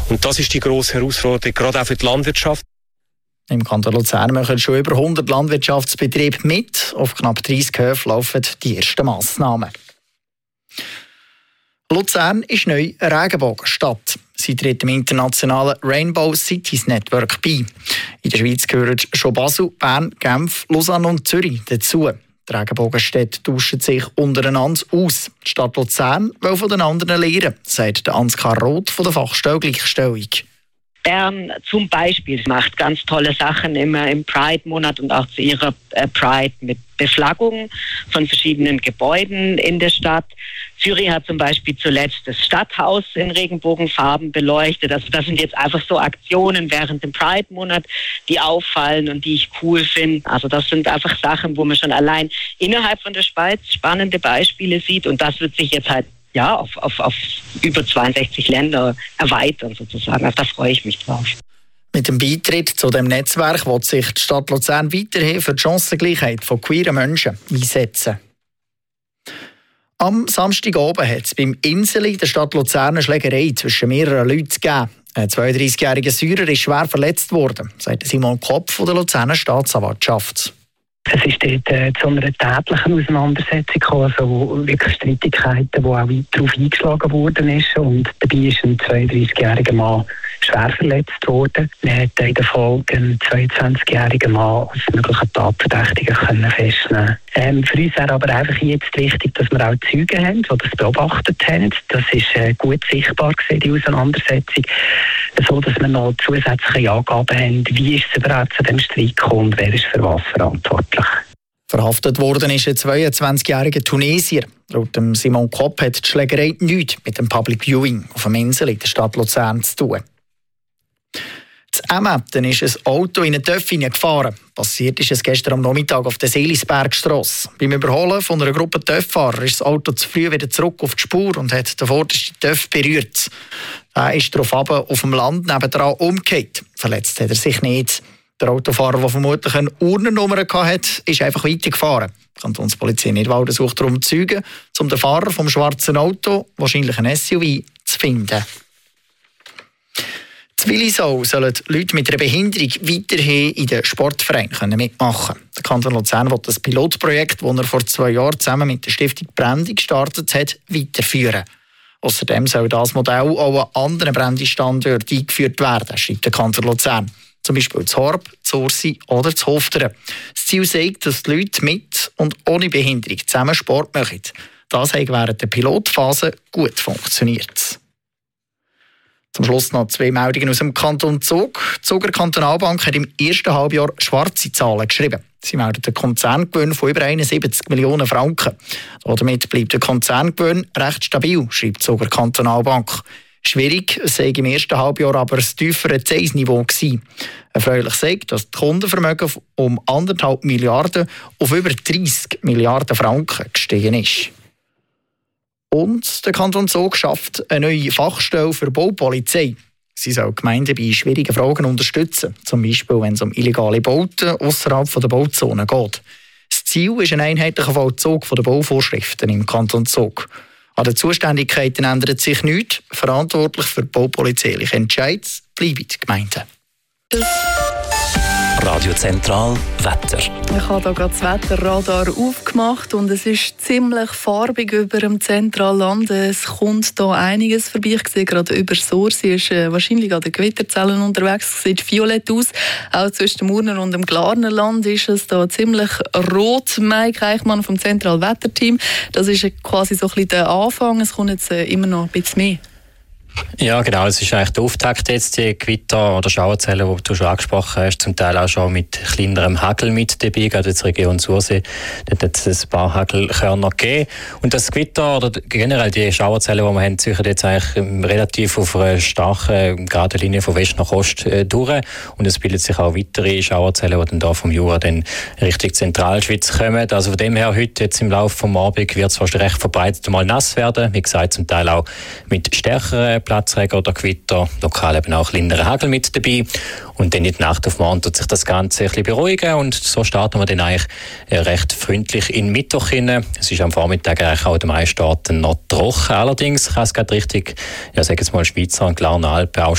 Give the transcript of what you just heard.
Und das ist die grosse Herausforderung, gerade auch für die Landwirtschaft. Im Kanton Luzern machen schon über 100 Landwirtschaftsbetriebe mit. Auf knapp 30 Höfen laufen die ersten Massnahmen. Luzern ist neu eine Regenbogenstadt. Sie tritt dem internationalen Rainbow Cities Network bei. In der Schweiz gehören schon Basel, Bern, Genf, Lausanne und Zürich dazu. Die Regenbogenstädte tauschen sich untereinander aus. Die Stadt Luzern will von den anderen lernen, sagt Ansgar Roth von der Fachstelle Gleichstellung. Bern zum Beispiel macht ganz tolle Sachen immer im Pride-Monat und auch zu ihrer Pride mit Beflaggung von verschiedenen Gebäuden in der Stadt. Zürich hat zum Beispiel zuletzt das Stadthaus in Regenbogenfarben beleuchtet. Also das sind jetzt einfach so Aktionen während dem Pride-Monat, die auffallen und die ich cool finde. Also das sind einfach Sachen, wo man schon allein innerhalb von der Schweiz spannende Beispiele sieht und das wird sich jetzt halt auf über 62 Länder erweitern sozusagen. Also da freue ich mich drauf. Mit dem Beitritt zu dem Netzwerk will sich die Stadt Luzern weiterhin für die Chancengleichheit von queeren Menschen einsetzen. Am Samstagabend hat es beim Inseli der Stadt Luzern eine Schlägerei zwischen mehreren Leuten gegeben. Ein 32-jähriger Syrer ist schwer verletzt worden, sagt Simon Kopp von der Luzerner Staatsanwaltschaft. Es ist dort zu einer tätlichen Auseinandersetzung gekommen, also wirklich Streitigkeiten, wo auch darauf eingeschlagen worden ist. Und dabei ist ein 32-jähriger Mann schwer verletzt worden. Man hat in der Folge einen 22-jährigen Mann als möglichen Tatverdächtigen festnehmen können. Für uns wäre aber einfach jetzt wichtig, dass wir auch Zeugen haben, die das beobachtet haben. Das ist gut sichtbar gewesen, die Auseinandersetzung. So, dass wir noch zusätzliche Angaben haben, wie ist es überhaupt zu dem Streit gekommen und wer ist für was verantwortlich. Verhaftet worden ist ein 22-jähriger Tunesier. Laut Simon Kopp hat die Schlägerei nichts mit dem Public Viewing auf dem Insel in der Stadt Luzern zu tun. In Emmetten ist ein Auto in einen Töff gefahren. Passiert ist es gestern am Nachmittag auf der Seelisbergstrasse. Beim Überholen von einer Gruppe Töfffahrer ist das Auto zu früh wieder zurück auf die Spur und hat den vordersten Töff berührt. Er ist darauf auf dem Land nebendran umgekehrt. Verletzt hat er sich nicht. Der Autofahrer, der vermutlich eine Urnennummer hatte, ist einfach weitergefahren. Die Kantonspolizei Nidwalden sucht darum Zeugen, um den Fahrer vom schwarzen Auto, wahrscheinlich ein SUV, zu finden. In Willisau sollen Leute mit einer Behinderung weiterhin in den Sportvereinen mitmachen können. Der Kanton Luzern will das Pilotprojekt, das er vor 2 Jahren zusammen mit der Stiftung Brendi gestartet hat, weiterführen. Außerdem soll das Modell auch an anderen Brendi-Standorten eingeführt werden, schreibt der Kanton Luzern. Zum Beispiel zu Horb, zu Ursi oder zu Hofteren. Das Ziel sagt, dass die Leute mit und ohne Behinderung zusammen Sport machen. Das hat während der Pilotphase gut funktioniert. Zum Schluss noch 2 Meldungen aus dem Kanton Zug. Die Zuger Kantonalbank hat im ersten Halbjahr schwarze Zahlen geschrieben. Sie meldet einen Konzerngewinn von über 71 Millionen Franken. Damit bleibt der Konzerngewinn recht stabil, schreibt die Zuger Kantonalbank. Schwierig sei im ersten Halbjahr aber ein tieferes Zinsniveau gewesen. Erfreulich sagt, dass das Kundenvermögen um 1,5 Milliarden auf über 30 Milliarden Franken gestiegen ist. Und der Kanton Zug schafft eine neue Fachstelle für Baupolizei. Sie soll Gemeinden bei schwierigen Fragen unterstützen, zum Beispiel wenn es um illegale Bauten außerhalb der Bauzone geht. Das Ziel ist ein einheitlicher Vollzug der Bauvorschriften im Kanton Zug. An den Zuständigkeiten ändert sich nichts. Verantwortlich für baupolizeiliche Entscheide bleiben die Gemeinden. Radio Zentral Wetter. Ich habe hier gerade das Wetterradar aufgemacht und es ist ziemlich farbig über dem Zentralland. Es kommt hier einiges vorbei. Ich sehe gerade über Sursi ist wahrscheinlich an den Gewitterzellen unterwegs. Es sieht violett aus. Auch zwischen dem Urner und dem Glarnerland ist es da ziemlich rot. Mike Eichmann vom Zentralwetterteam. Das ist quasi so ein bisschen der Anfang. Es kommt jetzt immer noch ein bisschen mehr. Ja, genau. Es ist eigentlich der Auftakt jetzt, die Gewitter oder Schauerzellen, die du schon angesprochen hast, zum Teil auch schon mit kleinerem Hagel mit dabei, gerade jetzt Region Sursee, dort hat es ein paar Hagelkörner gegeben. Und das Gewitter oder generell die Schauerzellen, die wir haben, ziehen jetzt eigentlich relativ auf einer starken geraden Linie von West nach Ost durch. Und es bilden sich auch weitere Schauerzellen, die dann hier vom Jura dann Richtung Zentralschweiz kommen. Also von dem her, heute jetzt im Laufe des Abends wird es fast recht verbreitet mal nass werden. Wie gesagt, zum Teil auch mit stärkeren Platzregen oder Gewitter, lokal eben auch kleinere Hagel mit dabei. Und dann in der Nacht auf morgen tut sich das Ganze ein bisschen beruhigen und so starten wir dann eigentlich recht freundlich in Mittwoch hinein. Es ist am Vormittag eigentlich auch in den meisten Orten noch trocken. Allerdings kann es gerade richtig, ja, sagen wir mal, Schweizer und Glarner Alpen auch